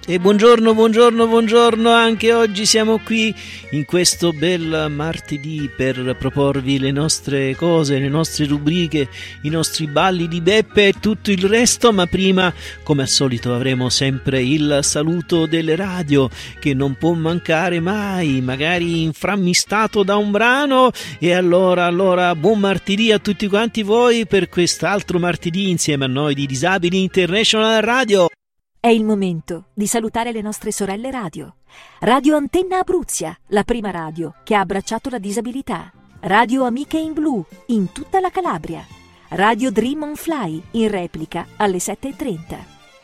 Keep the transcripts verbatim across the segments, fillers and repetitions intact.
E buongiorno, buongiorno, buongiorno, anche oggi siamo qui in questo bel martedì per proporvi le nostre cose, le nostre rubriche, i nostri balli di Beppe e tutto il resto, ma prima, come al solito, avremo sempre il saluto delle radio che non può mancare mai, magari inframmistato da un brano. E allora, allora, buon martedì a tutti quanti voi per quest'altro martedì insieme a noi di Disabili International Radio. È il momento di salutare le nostre sorelle radio. Radio Antenna Abruzia, la prima radio che ha abbracciato la disabilità. Radio Amiche in Blu, in tutta la Calabria. Radio Dream on Fly, in replica alle sette e trenta.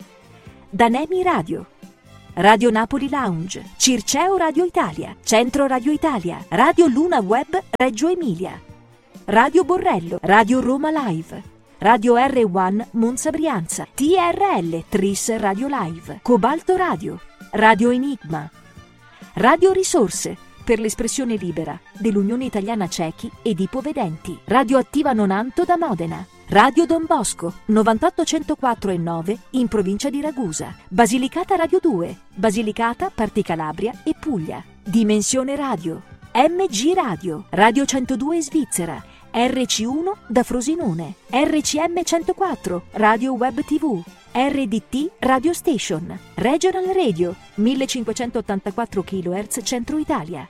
Danemi Radio. Radio Napoli Lounge, Circeo Radio Italia, Centro Radio Italia, Radio Luna Web Reggio Emilia. Radio Borrello, Radio Roma Live. Radio R uno Monza Brianza, T R L Tris Radio Live, Cobalto Radio, Radio Enigma, Radio Risorse per l'espressione libera dell'Unione Italiana Ciechi ed Ipovedenti, Radio Attiva Nonanto da Modena, Radio Don Bosco novantotto centoquattro e nove in provincia di Ragusa, Basilicata Radio due, Basilicata, Parti Calabria e Puglia, Dimensione Radio, M G Radio, Radio centodue Svizzera, R C uno da Frosinone, R C M centoquattro, Radio Web tivù, R D T Radio Station, Regional Radio, millecinquecentottantaquattro chilohertz Centro Italia,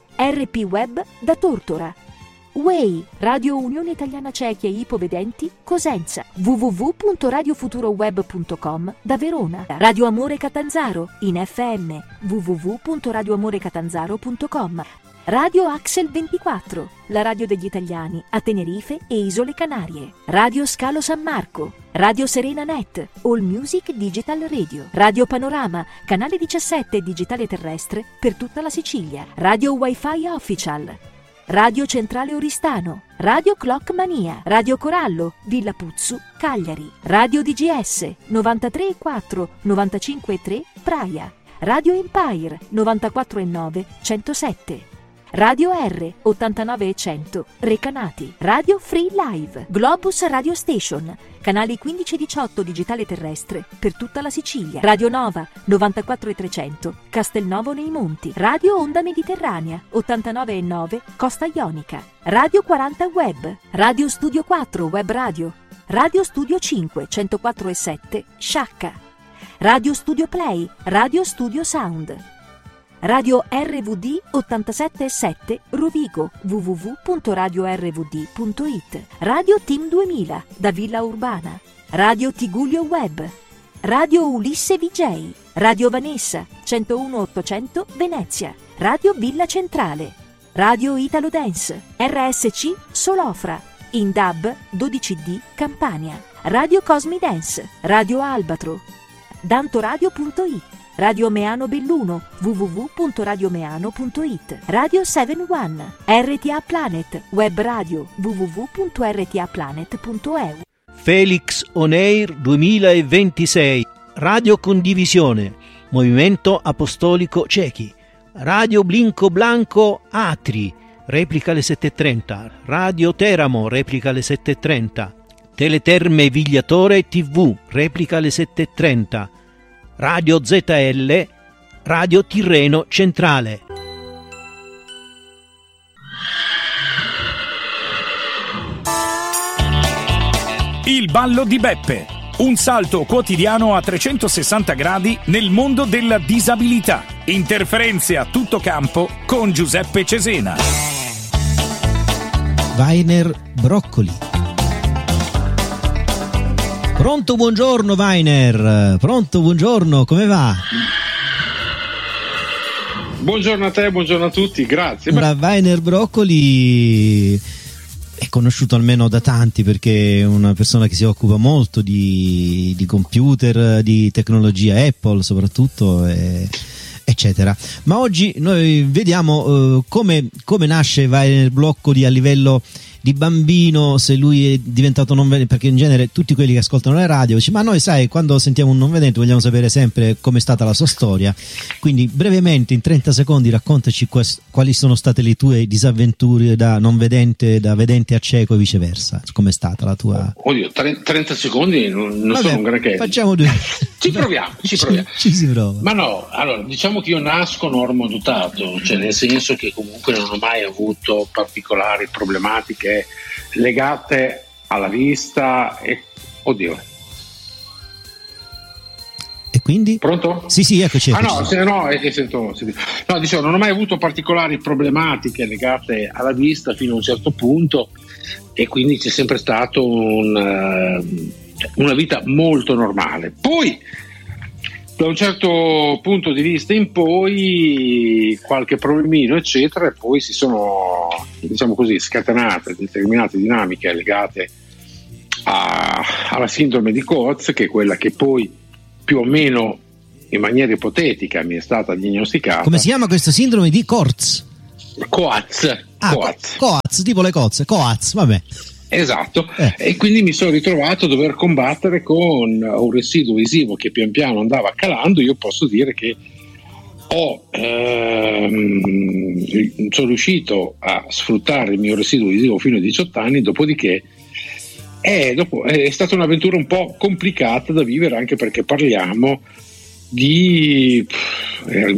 R P Web da Tortora, U E I, Radio Unione Italiana Ciechi e Ipovedenti, Cosenza, w w w punto radio futuro web punto com da Verona, Radio Amore Catanzaro, in F M, w w w punto radio amore catanzaro punto com, Radio Axel ventiquattro, la radio degli italiani a Tenerife e Isole Canarie. Radio Scalo San Marco, Radio Serena Net, All Music Digital Radio. Radio Panorama, canale diciassette digitale terrestre per tutta la Sicilia. Radio Wi-Fi Official. Radio Centrale Oristano, Radio Clock Mania, Radio Corallo, Villa Puzzu, Cagliari. Radio D G S, novantatré e quattro, novantacinque e tre, Praia. Radio Empire, novantaquattro e nove, centosette. Radio R, ottantanove e cento, Recanati. Radio Free Live, Globus Radio Station, canali quindici e diciotto digitale terrestre per tutta la Sicilia. Radio Nova, novantaquattro e trecento, Castelnuovo nei Monti. Radio Onda Mediterranea, ottantanove e nove, Costa Ionica. Radio quaranta Web, Radio Studio quattro Web Radio, Radio Studio cinque, centoquattro e sette, Sciacca. Radio Studio Play, Radio Studio Sound. Radio R V D ottantasette e sette Rovigo, w w w punto radio r v d punto i t. Radio Team duemila da Villa Urbana. Radio Tigullio Web. Radio Ulisse V J. Radio Vanessa centouno ottocento Venezia. Radio Villa Centrale. Radio Italo Dance. R S C Solofra. In D A B dodici D Campania. Radio Cosmi Dance. Radio Albatro. Dantoradio punto i t. Radio Meano Belluno, w w w punto radio meano punto i t. Radio sette uno, R T A Planet, Web Radio, w w w punto r t a planet punto e u. Felix On Air duemilaventisei, Radio Condivisione, Movimento Apostolico Ciechi, Radio Blinco Blanco Atri, replica alle sette e trenta, Radio Teramo, replica alle sette e trenta, Teleterme Vigliatore tivù, replica alle sette e trenta, Radio Z L, Radio Tirreno Centrale. Il ballo di Beppe, un salto quotidiano a trecentosessanta gradi nel mondo della disabilità. Interferenze a tutto campo con Giuseppe Cesena. Weiner Broccoli. Pronto, buongiorno Weiner, pronto, buongiorno, come va? Buongiorno a te, buongiorno a tutti, grazie. Ora, Weiner Broccoli è conosciuto almeno da tanti perché è una persona che si occupa molto di, di computer, di tecnologia Apple soprattutto, e, eccetera. Ma oggi noi vediamo uh, come, come nasce, vai nel blocco di a livello di bambino, se lui è diventato non vedente, perché in genere tutti quelli che ascoltano la radio dice, ma noi sai, quando sentiamo un non vedente vogliamo sapere sempre com'è stata la sua storia, quindi brevemente in trenta secondi raccontaci quas, quali sono state le tue disavventure da non vedente, da vedente a cieco e viceversa, com'è stata la tua... Oddio, trenta secondi non, non Vabbè, sono un granché. Facciamo due. Ci proviamo, ci proviamo. Ci, ci si prova. Ma no, allora, diciamo che io nasco normodotato, cioè nel senso che comunque non ho mai avuto particolari problematiche legate alla vista e oddio. E quindi? Pronto? Sì, sì, eccoci. Ah eccoci. no, se, no, è che sento. No, dicevo, non ho mai avuto particolari problematiche legate alla vista fino a un certo punto e quindi c'è sempre stato un, uh, una vita molto normale. Poi da un certo punto di vista in poi qualche problemino eccetera e poi si sono, diciamo così, scatenate determinate dinamiche legate a, alla sindrome di Coats, che è quella che poi più o meno in maniera ipotetica mi è stata diagnosticata. Come si chiama questa sindrome di Coats? Coats. Ah, Coats. Coats, tipo le cozze, Coats, vabbè. Esatto, eh. E quindi mi sono ritrovato a dover combattere con un residuo visivo che pian piano andava calando. Io posso dire che ho ehm, sono riuscito a sfruttare il mio residuo visivo fino ai diciotto anni, dopodiché è, dopo, è stata un'avventura un po' complicata da vivere, anche perché parliamo di eh,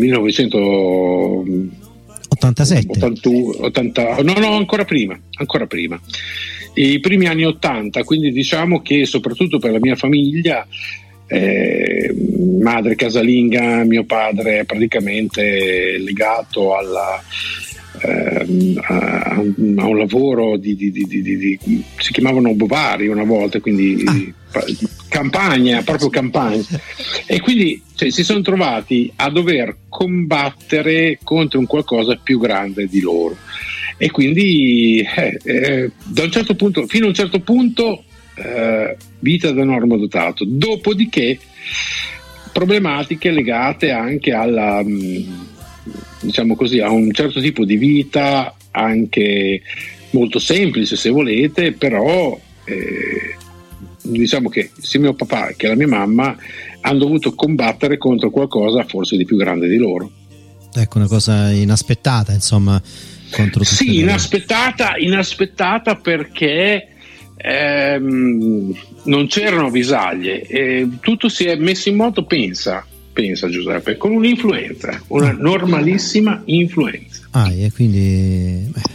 millenovecentottantasette ottantuno, ottanta, no no ancora prima ancora prima i primi anni ottanta, quindi diciamo che soprattutto per la mia famiglia, eh, madre casalinga, mio padre praticamente legato alla, eh, a, a un lavoro di, di, di, di, di si chiamavano bovari una volta, quindi ah. campagna, proprio campagna, e quindi cioè, si sono trovati a dover combattere contro un qualcosa più grande di loro. E quindi eh, eh, da un certo punto, fino a un certo punto eh, vita da normodotato, dopodiché problematiche legate anche alla, diciamo così, a un certo tipo di vita anche molto semplice se volete, però eh, diciamo che sia mio papà che la mia mamma hanno dovuto combattere contro qualcosa forse di più grande di loro. Ecco, una cosa inaspettata, insomma. Contro sì, inaspettata, inaspettata perché ehm, non c'erano avvisaglie e tutto si è messo in moto, pensa, pensa Giuseppe, con un'influenza, una normalissima influenza. Ah, e quindi beh,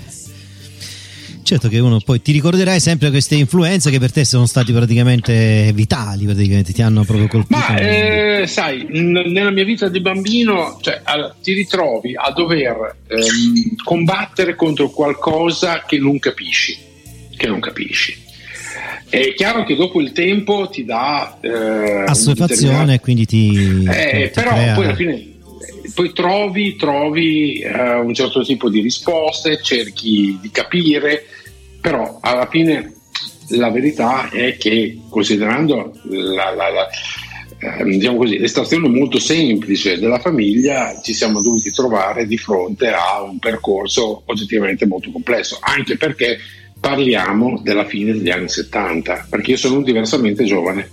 certo che uno poi ti ricorderai sempre queste influenze che per te sono stati praticamente vitali, praticamente ti hanno proprio colpito. Ma eh, sai, n- nella mia vita di bambino, cioè, a- ti ritrovi a dover ehm, combattere contro qualcosa che non capisci, che non capisci. È chiaro che dopo il tempo ti dà eh, assuefazione, quindi ti, eh, ti però crea... poi alla fine poi trovi, trovi eh, un certo tipo di risposte, cerchi di capire, però alla fine la verità è che, considerando la, la, la, eh, diciamo così, l'estrazione molto semplice della famiglia, ci siamo dovuti trovare di fronte a un percorso oggettivamente molto complesso, anche perché parliamo della fine degli anni settanta, perché io sono diversamente giovane.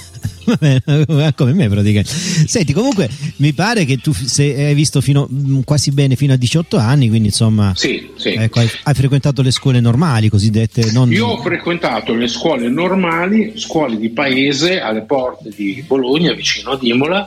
Come me praticamente. Senti, comunque mi pare che tu se hai visto fino quasi bene fino a diciotto anni, quindi insomma sì, sì. Ecco, hai, hai frequentato le scuole normali cosiddette, non... Io ho frequentato le scuole normali, scuole di paese alle porte di Bologna, vicino ad Imola,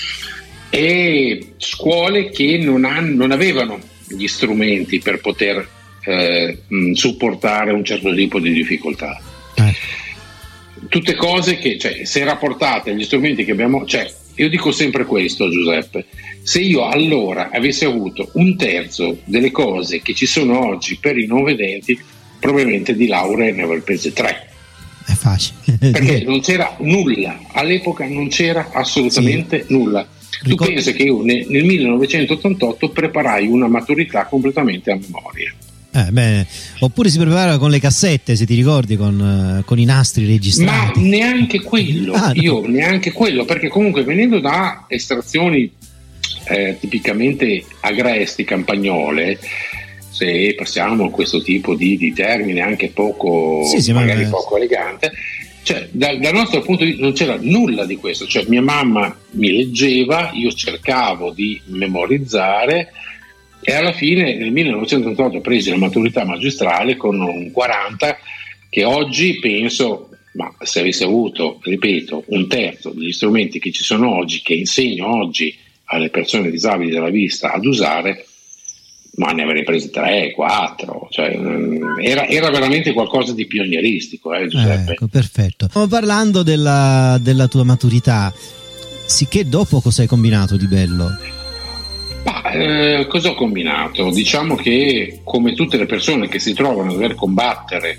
e scuole che non, hanno, non avevano gli strumenti per poter eh, mh, supportare un certo tipo di difficoltà. Eh. Tutte cose che, cioè, se rapportate agli strumenti che abbiamo, cioè, io dico sempre questo, Giuseppe, se io allora avessi avuto un terzo delle cose che ci sono oggi per i non vedenti, probabilmente di lauree ne avrei prese tre. È facile. Perché non c'era nulla, all'epoca non c'era assolutamente sì. nulla. Tu Ricordo... pensi che io nel, nel millenovecentottantotto preparai una maturità completamente a memoria. Eh, beh, oppure si preparava con le cassette, se ti ricordi, con, uh, con i nastri registrati. Ma neanche quello, ah, io no. neanche quello, perché comunque venendo da estrazioni eh, tipicamente agresti, campagnole, se passiamo a questo tipo di, di termine anche poco, sì, sì, magari ma... poco elegante, cioè dal, dal nostro punto di vista non c'era nulla di questo, cioè mia mamma mi leggeva, io cercavo di memorizzare e alla fine nel millenovecentottantotto presi la maturità magistrale con un quaranta che oggi penso, ma se avessi avuto, ripeto, un terzo degli strumenti che ci sono oggi, che insegno oggi alle persone disabili della vista ad usare, ma ne avrei presi tre, quattro, cioè, era, era veramente qualcosa di pionieristico, eh, Giuseppe. Ecco, perfetto. Stiamo parlando della, della tua maturità, sicché dopo cosa hai combinato di bello? Ma, eh, cosa ho combinato? Diciamo che come tutte le persone che si trovano a dover combattere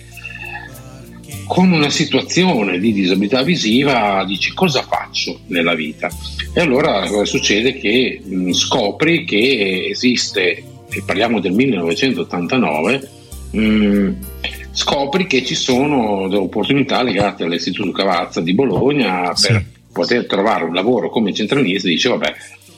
con una situazione di disabilità visiva, dici cosa faccio nella vita? E allora cosa succede? Che mh, scopri che esiste, e parliamo del millenovecentottantanove, mh, scopri che ci sono delle opportunità legate all'Istituto Cavazza di Bologna sì. per poter trovare un lavoro come centralinista. Dice vabbè,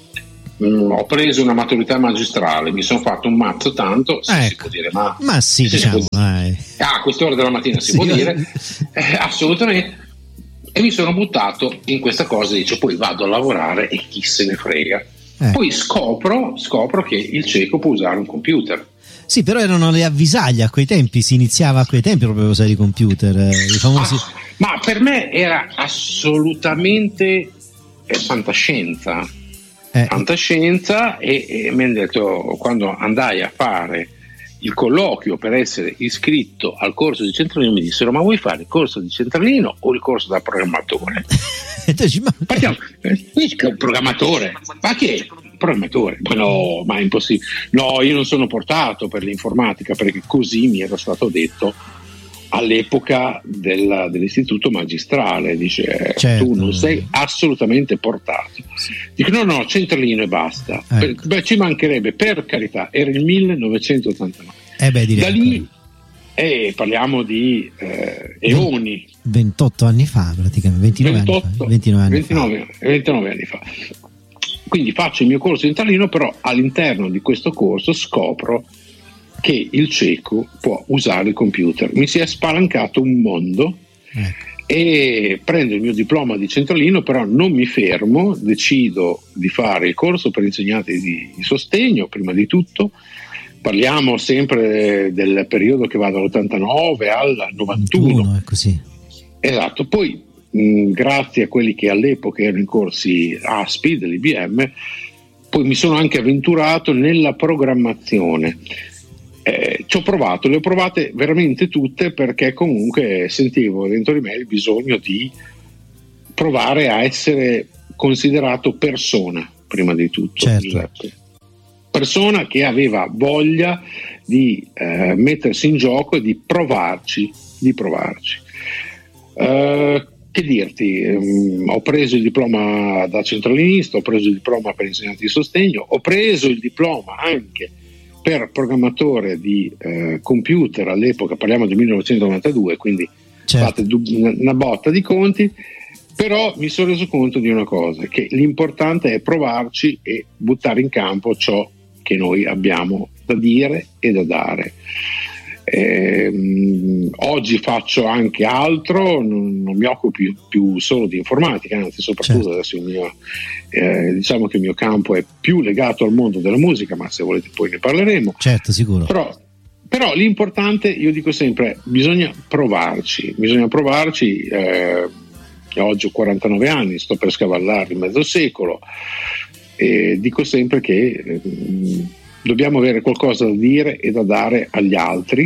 mh, ho preso una maturità magistrale, mi sono fatto un mazzo tanto, se ecco. si può dire, ma, ma sì, diciamo, si può, ah, a quest'ora della mattina si sì. può dire, eh, assolutamente. E mi sono buttato in questa cosa, dice poi vado a lavorare e chi se ne frega. Eh. Poi scopro, scopro che il cieco può usare un computer. Sì, però erano le avvisaglie a quei tempi, si iniziava a quei tempi proprio a usare i computer, eh, i famosi... ah, ma per me era assolutamente eh, fantascienza, eh. fantascienza e, e mi hanno detto, quando andai a fare il colloquio per essere iscritto al corso di centralino, mi dissero ma vuoi fare il corso di centralino o il corso da programmatore? E tu dici, ma... Partiamo, eh, un programmatore, ma che è? Programmatore? Ma no, ma è impossibile. No, io non sono portato per l'informatica perché così mi era stato detto all'epoca della, dell'istituto magistrale. Dice certo. Tu non sei assolutamente portato. Dico no no, centralino e basta. Ecco. Per, beh, ci mancherebbe, per carità, era il millenovecentottantanove. Eh beh, direi da lì eh, parliamo di eh, eoni. ventotto anni fa praticamente, ventinove ventotto, anni fa. ventinove anni ventinove, fa. ventinove anni fa. Quindi faccio il mio corso in centralino, però all'interno di questo corso scopro che il cieco può usare il computer. Mi si è spalancato un mondo eh. e prendo il mio diploma di centralino, però non mi fermo, decido di fare il corso per insegnanti di, di sostegno, prima di tutto. Parliamo sempre del periodo che va dall'ottantanove al novantuno. novantuno, è così. Esatto, poi mh, grazie a quelli che all'epoca erano in corsi A S P I dell'I B M, poi mi sono anche avventurato nella programmazione. Eh, ci ho provato, le ho provate veramente tutte perché comunque sentivo dentro di me il bisogno di provare a essere considerato persona prima di tutto. Certo. Giuseppe. Persona che aveva voglia di eh, mettersi in gioco e di provarci, di provarci. Uh, che dirti, um, ho preso il diploma da centralinista, ho preso il diploma per insegnante di sostegno, ho preso il diploma anche per programmatore di uh, computer all'epoca, parliamo del millenovecentonovantadue, quindi certo. Fate una, una botta di conti, però mi sono reso conto di una cosa, che l'importante è provarci e buttare in campo ciò che noi abbiamo da dire e da dare. Eh, oggi faccio anche altro, non, non mi occupo più, più solo di informatica, anzi soprattutto certo. Adesso il mio, eh, diciamo che il mio campo è più legato al mondo della musica, ma se volete poi ne parleremo. Certo, sicuro. Però, però l'importante, io dico sempre, bisogna provarci, bisogna provarci. Eh, oggi ho quarantanove anni, sto per scavallare il mezzo secolo e dico sempre che eh, dobbiamo avere qualcosa da dire e da dare agli altri,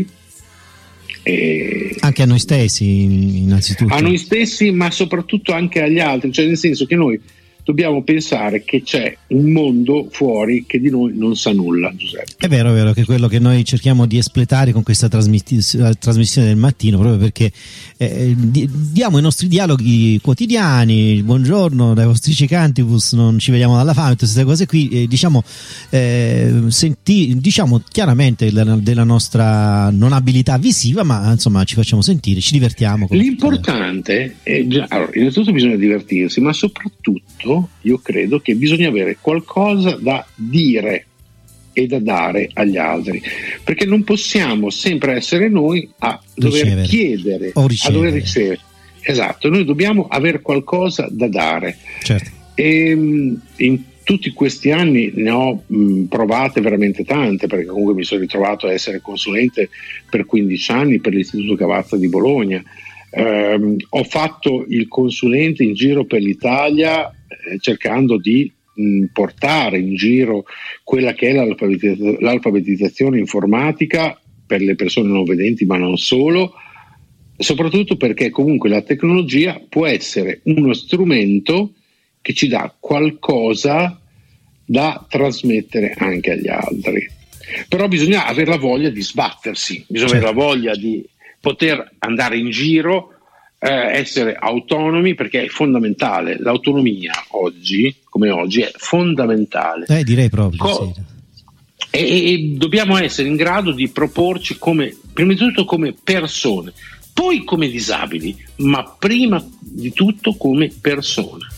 e anche a noi stessi innanzitutto, a noi stessi, ma soprattutto anche agli altri, cioè nel senso che noi dobbiamo pensare che c'è un mondo fuori che di noi non sa nulla, Giuseppe. È vero, è vero, che è quello che noi cerchiamo di espletare con questa trasmissione del mattino, proprio perché eh, diamo i nostri dialoghi quotidiani, il buongiorno dai vostri cantibus, non ci vediamo dalla fame, tutte queste cose qui, eh, diciamo, eh, senti, diciamo chiaramente della, della nostra non abilità visiva, ma insomma ci facciamo sentire, ci divertiamo. L'importante è, allora, innanzitutto bisogna divertirsi, ma soprattutto credo, io credo che bisogna avere qualcosa da dire e da dare agli altri, perché non possiamo sempre essere noi a dover ricevere. chiedere, O a dover ricevere. Esatto, noi dobbiamo avere qualcosa da dare. Certo. E in tutti questi anni ne ho mh, provate veramente tante, perché comunque mi sono ritrovato a essere consulente per quindici anni per l'Istituto Cavazza di Bologna. Eh, ho fatto il consulente in giro per l'Italia eh, cercando di mh, portare in giro quella che è l'alfabetizz- l'alfabetizzazione informatica per le persone non vedenti, ma non solo, soprattutto perché comunque la tecnologia può essere uno strumento che ci dà qualcosa da trasmettere anche agli altri. Però bisogna avere la voglia di sbattersi, bisogna certo. avere la voglia di poter andare in giro, eh, essere autonomi, perché è fondamentale. L'autonomia oggi, come oggi, è fondamentale. Eh, direi proprio, Co- sì. e, e dobbiamo essere in grado di proporci come, prima di tutto come persone, poi come disabili, ma prima di tutto come persone.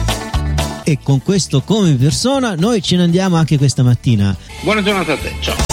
E con questo come persona noi ce ne andiamo anche questa mattina. Buona giornata a te, ciao.